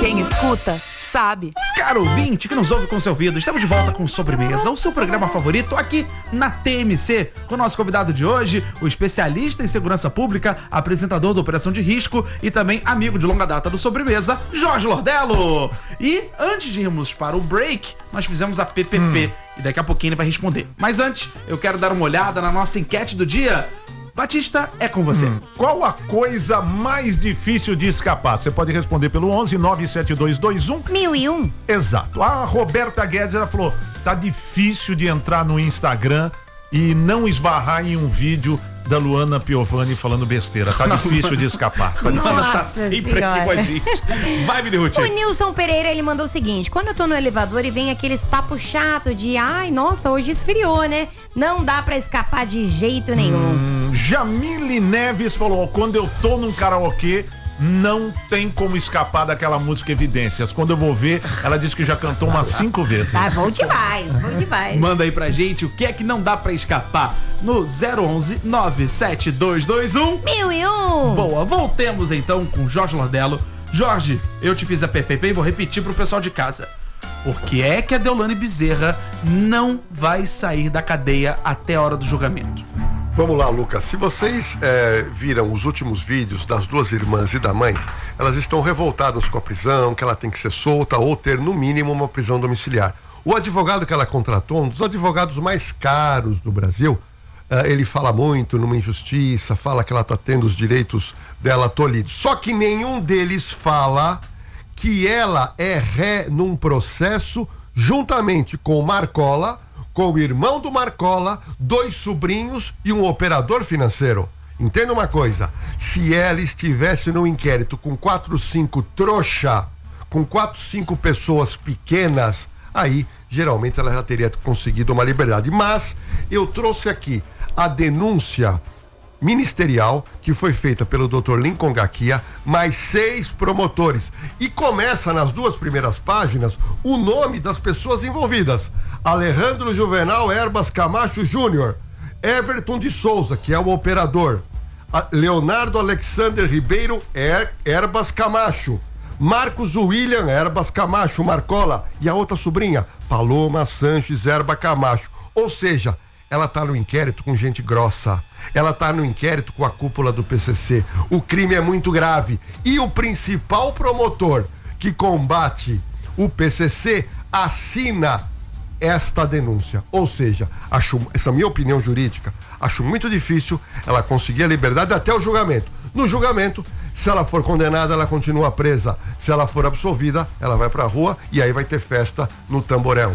Quem escuta, sabe. Caro ouvinte que nos ouve com seu ouvido, estamos de volta com Sobremesa, o seu programa favorito aqui na TMC, com o nosso convidado de hoje, o especialista em segurança pública, apresentador da Operação de Risco e também amigo de longa data do Sobremesa, Jorge Lordello. E antes de irmos para o break, nós fizemos a PPP e daqui a pouquinho ele vai responder. Mas antes, eu quero dar uma olhada na nossa enquete do dia. Batista, é com você. Qual a coisa mais difícil de escapar? Você pode responder pelo 11 97221 1001. Exato. A Roberta Guedes, ela falou, tá difícil de entrar no Instagram e não esbarrar em um vídeo da Luana Piovani falando besteira. Tá difícil de escapar. Tá difícil. Tá sempre aqui com a gente. Vai, Minuti. O Nilson Pereira, ele mandou o seguinte: quando eu tô no elevador e vem aqueles papos chato de ai, nossa, hoje esfriou, né? Não dá pra escapar de jeito nenhum. Jamile Neves falou, quando eu tô num karaokê, não tem como escapar daquela música Evidências. Quando eu vou ver, ela disse que já cantou umas 5 vezes. Tá bom demais, bom demais. Manda aí pra gente o que é que não dá pra escapar no 011 97221 1001. Boa, voltemos então com Jorge Lordello. Jorge, eu te fiz a PPP e vou repetir pro pessoal de casa. Por que é que a Deolane Bezerra não vai sair da cadeia até a hora do julgamento? Vamos lá, Lucas. Se vocês viram os últimos vídeos das duas irmãs e da mãe, elas estão revoltadas com a prisão, que ela tem que ser solta ou ter, no mínimo, uma prisão domiciliar. O advogado que ela contratou, um dos advogados mais caros do Brasil, ele fala muito numa injustiça, fala que ela está tendo os direitos dela tolhidos. Só que nenhum deles fala que ela é ré num processo juntamente com o Marcola, com o irmão do Marcola, 2 sobrinhos e um operador financeiro. Entenda uma coisa, se ela estivesse no inquérito com 4, 5 trouxa, com 4, 5 pessoas pequenas, aí geralmente ela já teria conseguido uma liberdade. Mas eu trouxe aqui a denúncia ministerial que foi feita pelo Dr. Lincoln Gaquia, mais 6 promotores, e começa nas 2 primeiras páginas o nome das pessoas envolvidas: Alejandro Juvenal Erbas Camacho Júnior, Everton de Souza, que é o operador, Leonardo Alexander Ribeiro Erbas Camacho, Marcos William Erbas Camacho Marcola e a outra sobrinha, Paloma Sanches Erba Camacho. Ou seja, ela tá no inquérito com gente grossa, ela tá no inquérito com a cúpula do PCC. O crime é muito grave e o principal promotor que combate o PCC assina esta denúncia. Ou seja, essa é a minha opinião jurídica, acho muito difícil ela conseguir a liberdade até o julgamento. No julgamento, se ela for condenada, ela continua presa. Se ela for absolvida, ela vai pra rua e aí vai ter festa no Tamboré 1.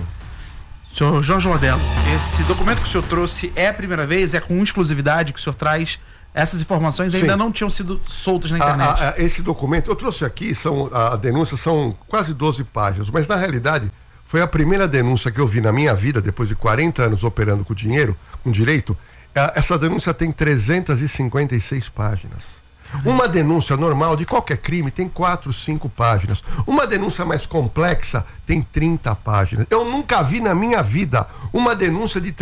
Senhor Jorge Lordello, esse documento que o senhor trouxe é a primeira vez, é com exclusividade que o senhor traz? Essas informações ainda não tinham sido soltas na internet. Esse documento, eu trouxe aqui, a denúncia são quase 12 páginas, mas na realidade foi a primeira denúncia que eu vi na minha vida, depois de 40 anos operando com dinheiro, com direito. Essa denúncia tem 356 páginas. Uma denúncia normal de qualquer crime tem 4, 5 páginas. Uma denúncia mais complexa tem 30 páginas. Eu nunca vi na minha vida uma denúncia de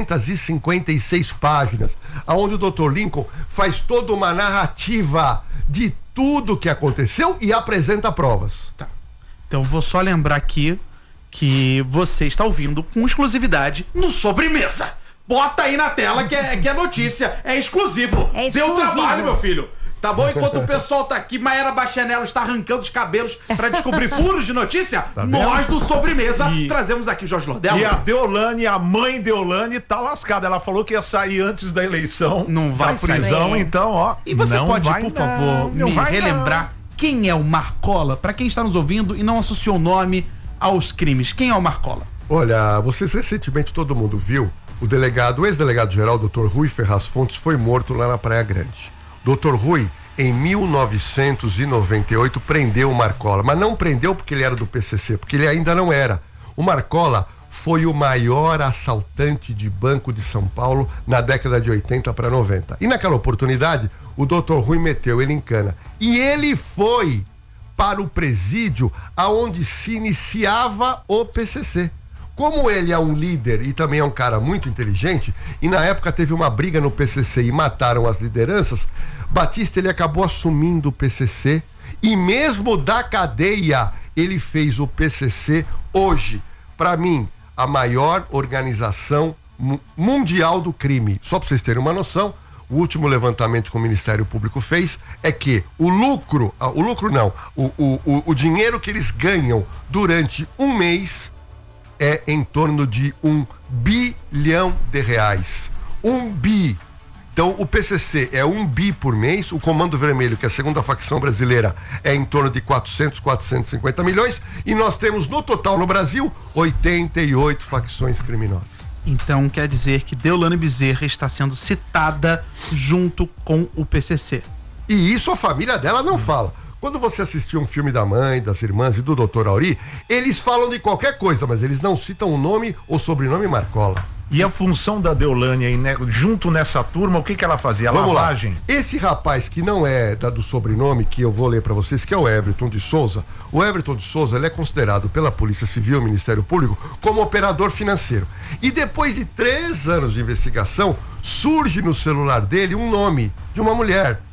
356 páginas, onde o Dr. Lincoln faz toda uma narrativa de tudo que aconteceu e apresenta provas. Tá. Então vou só lembrar aqui que você está ouvindo com exclusividade no Sobremesa. Bota aí na tela que é notícia, é exclusivo. Deu trabalho, meu filho. Tá bom? Enquanto o pessoal tá aqui, Maera Bachanello está arrancando os cabelos pra descobrir furos de notícia, tá nós do Sobremesa trazemos aqui Jorge Lordello. E a Deolane, a mãe Deolane, tá lascada. Ela falou que ia sair antes da eleição. Não vai da prisão, sair. Então, ó. E você não pode, vai, por favor, me relembrar quem é o Marcola? Pra quem está nos ouvindo e não associou o nome aos crimes, quem é o Marcola? Olha, vocês recentemente, todo mundo viu, o ex-delegado-geral, Dr. Rui Ferraz Fontes, foi morto lá na Praia Grande. Dr. Rui, em 1998, prendeu o Marcola, mas não prendeu porque ele era do PCC, porque ele ainda não era. O Marcola foi o maior assaltante de banco de São Paulo na década de 80 para 90. E naquela oportunidade, o Dr. Rui meteu ele em cana. E ele foi para o presídio aonde se iniciava o PCC. Como ele é um líder e também é um cara muito inteligente, e na época teve uma briga no PCC e mataram as lideranças, Batista ele acabou assumindo o PCC e mesmo da cadeia ele fez o PCC hoje, para mim, a maior organização mundial do crime. Só para vocês terem uma noção, o último levantamento que o Ministério Público fez é que o dinheiro que eles ganham durante um mês é em torno de R$1 bilhão. 1 bi. Então o PCC é 1 bi por mês, o Comando Vermelho, que é a segunda facção brasileira, é em torno de 450 milhões, e nós temos no total no Brasil 88 facções criminosas. Então quer dizer que Deolane Bezerra está sendo citada junto com o PCC. E isso a família dela não fala. Quando você assistiu um filme da mãe, das irmãs e do Dr. Auri, eles falam de qualquer coisa, mas eles não citam o nome ou sobrenome Marcola. E a função da Deolane aí, né, junto nessa turma, o que ela fazia? A lavagem? Esse rapaz que não é do sobrenome, que eu vou ler para vocês, que é o Everton de Souza. O Everton de Souza, ele é considerado pela Polícia Civil, Ministério Público, como operador financeiro. E depois de 3 anos de investigação, surge no celular dele um nome de uma mulher,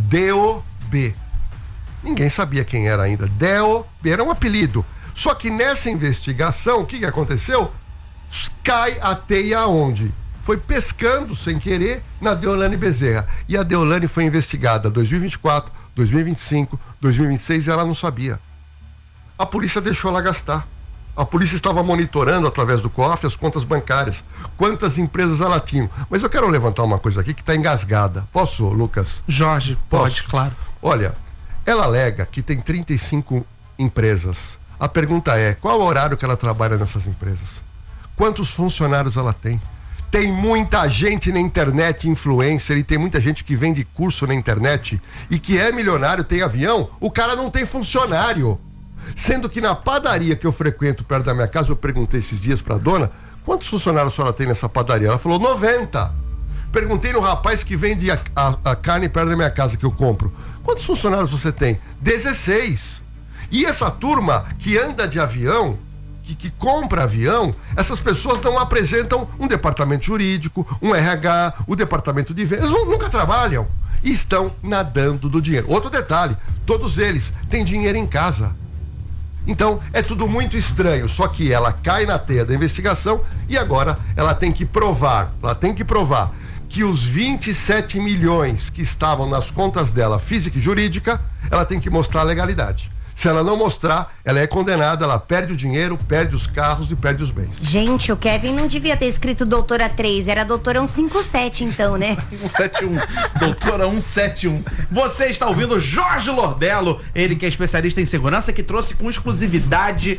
D.O.B. Ninguém sabia quem era ainda. D.O.B. era um apelido. Só que nessa investigação, o que aconteceu? Cai a teia aonde? Foi pescando sem querer na Deolane Bezerra. E a Deolane foi investigada 2024, 2025, 2026 e ela não sabia. A polícia deixou ela gastar. A polícia estava monitorando através do cofre as contas bancárias, quantas empresas ela tinha. Mas eu quero levantar uma coisa aqui que está engasgada. Posso, Lucas? Jorge, pode, claro. Olha, ela alega que tem 35 empresas. A pergunta é, qual o horário que ela trabalha nessas empresas? Quantos funcionários ela tem? Tem muita gente na internet, influencer, e tem muita gente que vende curso na internet e que é milionário, tem avião, o cara não tem funcionário. Sendo que na padaria que eu frequento perto da minha casa, eu perguntei esses dias pra dona, quantos funcionários a senhora tem nessa padaria? Ela falou, 90. Perguntei no rapaz que vende a carne perto da minha casa que eu compro, quantos funcionários você tem? 16. E essa turma que anda de avião, que compra avião, essas pessoas não apresentam um departamento jurídico, um RH, o departamento de vendas, nunca trabalham e estão nadando do dinheiro. Outro detalhe, todos eles têm dinheiro em casa. Então é tudo muito estranho, só que ela cai na teia da investigação e agora ela tem que provar que os 27 milhões que estavam nas contas dela, física e jurídica, ela tem que mostrar a legalidade. Se ela não mostrar, ela é condenada, ela perde o dinheiro, perde os carros e perde os bens. Gente, o Kevin não devia ter escrito doutora 3, era doutora 157 então, né? 171, doutora 171. Você está ouvindo Jorge Lordello, ele que é especialista em segurança, que trouxe com exclusividade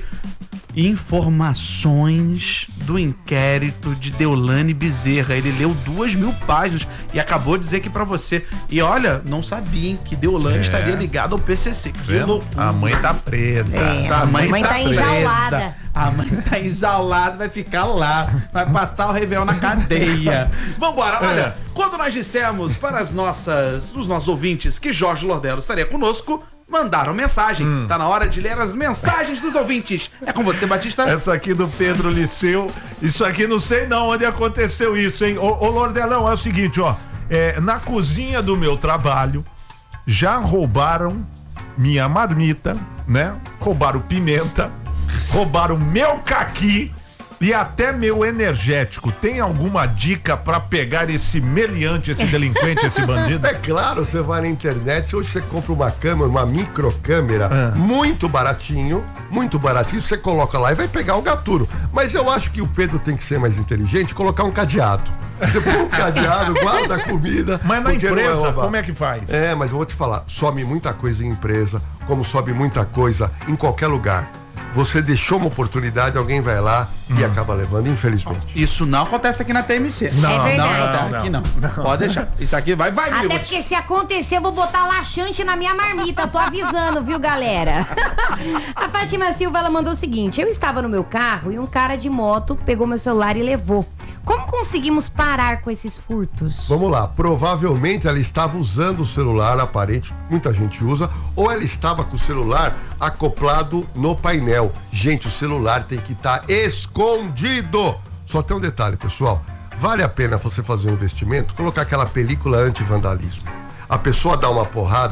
informações do inquérito de Deolane Bezerra. Ele leu 2.000 páginas e acabou de dizer aqui pra você. E olha, não sabiam que Deolane estaria ligada ao PCC. Que loucura. A mãe tá presa. A mãe tá enjaulada. A mãe tá enjaulada, vai ficar lá. Vai matar o Réveillon na cadeia. Vambora, olha. Quando nós dissemos para os nossos ouvintes que Jorge Lordello estaria conosco, mandaram mensagem. Tá na hora de ler as mensagens dos ouvintes. É com você, Batista. Essa aqui do Pedro Liceu. Isso aqui não sei não onde aconteceu isso, hein? Ô Lordelão, é o seguinte, ó. Na cozinha do meu trabalho, já roubaram minha marmita, né? Roubaram pimenta, roubaram meu caqui e até meu energético. Tem alguma dica pra pegar esse meliante, esse delinquente, esse bandido? É claro, você vai na internet, hoje você compra uma câmera, uma microcâmera, muito baratinho, você coloca lá e vai pegar um gaturo. Mas eu acho que o Pedro tem que ser mais inteligente e colocar um cadeado. Você põe um cadeado, guarda a comida. Mas na empresa, como é que faz? Mas eu vou te falar, sobe muita coisa em empresa, como sobe muita coisa em qualquer lugar. Você deixou uma oportunidade, alguém vai lá e acaba levando, infelizmente. Isso não acontece aqui na TMC. É verdade. Aqui não. Pode deixar. Isso aqui vai. Até porque se acontecer, eu vou botar laxante na minha marmita. Tô avisando, viu, galera? A Fátima Silva, ela mandou o seguinte: eu estava no meu carro e um cara de moto pegou meu celular e levou. Como conseguimos parar com esses furtos? Vamos lá, provavelmente ela estava usando o celular aparente, muita gente usa, ou ela estava com o celular acoplado no painel. Gente, o celular tem que estar escondido. Só tem um detalhe, pessoal, vale a pena você fazer um investimento, colocar aquela película anti-vandalismo. A pessoa dá uma porrada,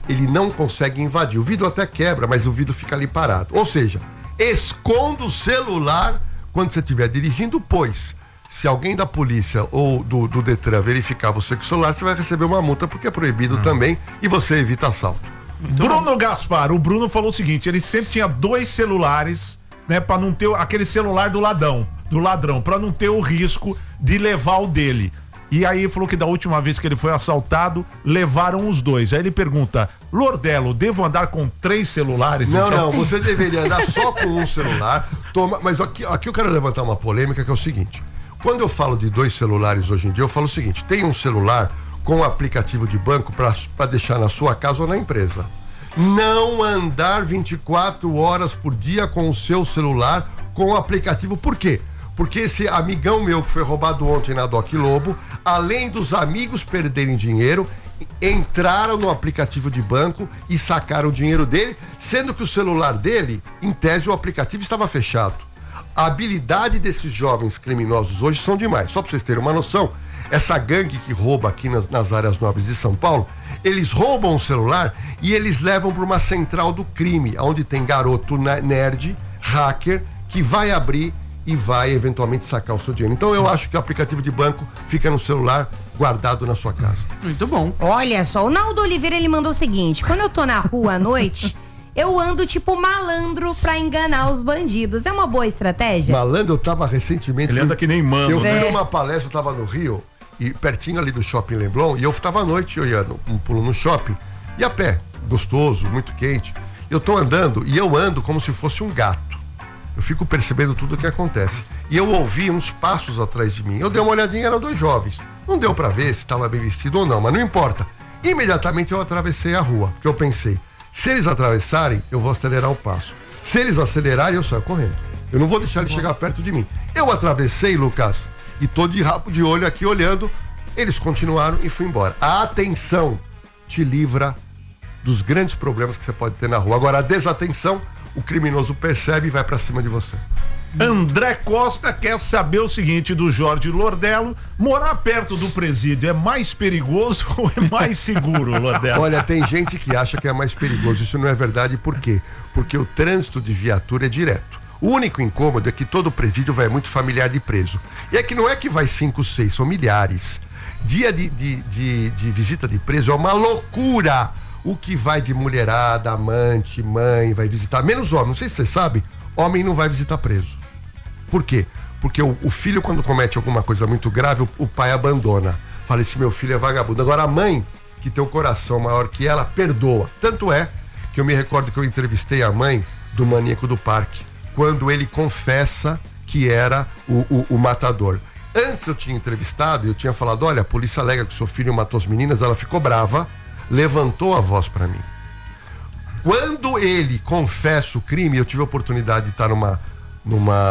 ele não consegue invadir. O vidro até quebra, mas o vidro fica ali parado. Ou seja, esconda o celular quando você estiver dirigindo, pois se alguém da polícia ou do Detran verificar você com o celular, você vai receber uma multa, porque é proibido também, e você evita assalto. Bruno Gaspar, o Bruno falou o seguinte, ele sempre tinha 2 celulares, né, para não ter aquele celular do ladrão, para não ter o risco de levar o dele. E aí ele falou que da última vez que ele foi assaltado, levaram os 2. Aí ele pergunta, Lordelo, devo andar com 3 celulares? Não, então? não, você deveria andar só com um celular. Mas aqui eu quero levantar uma polêmica, que é o seguinte. Quando eu falo de 2 celulares hoje em dia, eu falo o seguinte, tem um celular com aplicativo de banco para deixar na sua casa ou na empresa. Não andar 24 horas por dia com o seu celular com o aplicativo. Por quê? Porque esse amigão meu que foi roubado ontem na Doc Lobo, além dos amigos perderem dinheiro, entraram no aplicativo de banco e sacaram o dinheiro dele, sendo que o celular dele, em tese, o aplicativo estava fechado. A habilidade desses jovens criminosos hoje são demais. Só para vocês terem uma noção, essa gangue que rouba aqui nas áreas nobres de São Paulo, eles roubam o celular e eles levam para uma central do crime, onde tem garoto nerd, hacker, que vai abrir e vai eventualmente sacar o seu dinheiro. Então eu acho que o aplicativo de banco fica no celular guardado na sua casa. Muito bom. Olha só, o Naldo Oliveira, ele mandou o seguinte: quando eu tô na rua à noite, eu ando tipo malandro pra enganar os bandidos. É uma boa estratégia? Malandro, eu tava recentemente... Ele anda que nem mano. Eu fui numa palestra, eu tava no Rio, e pertinho ali do Shopping Leblon, e eu tava à noite olhando um pulo no shopping, e a pé, gostoso, muito quente. Eu tô andando, e eu ando como se fosse um gato. Eu fico percebendo tudo o que acontece. E eu ouvi uns passos atrás de mim. Eu dei uma olhadinha, eram 2 jovens. Não deu pra ver se estava bem vestido ou não, mas não importa. Imediatamente eu atravessei a rua, porque eu pensei, se eles atravessarem, eu vou acelerar o passo. Se eles acelerarem, eu saio correndo. Eu não vou deixar eles chegar perto de mim. Eu atravessei, Lucas, e tô de rabo de olho aqui olhando. Eles continuaram e fui embora. A atenção te livra dos grandes problemas que você pode ter na rua. Agora, a desatenção, o criminoso percebe e vai pra cima de você. André Costa quer saber o seguinte do Jorge Lordello: morar perto do presídio é mais perigoso ou é mais seguro, Lordello? Olha, tem gente que acha que é mais perigoso. Isso não é verdade. Por quê? Porque o trânsito de viatura é direto. O único incômodo é que todo presídio vai muito familiar de preso. E é que não é que vai 5, 6, são milhares. Dia de visita de preso é uma loucura. O que vai de mulherada, amante, mãe, vai visitar, menos homem. Não sei se você sabe, homem não vai visitar preso. Por quê? Porque o filho, quando comete alguma coisa muito grave, o pai abandona. Fala, esse meu filho é vagabundo. Agora a mãe, que tem um coração maior que ela, perdoa. Tanto é que eu me recordo que eu entrevistei a mãe do maníaco do parque, quando ele confessa que era o matador. Antes eu tinha entrevistado e eu tinha falado, olha, a polícia alega que o seu filho matou as meninas. Ela ficou brava, levantou a voz pra mim. Quando ele confessa o crime, eu tive a oportunidade de estar numa